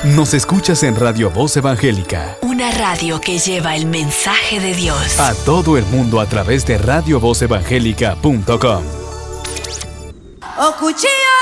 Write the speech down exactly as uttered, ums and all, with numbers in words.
Nos escuchas en Radio Voz Evangélica. Una radio que lleva el mensaje de Dios a todo el mundo a través de radio voz evangélica punto com. ¡Oh, cuchillo!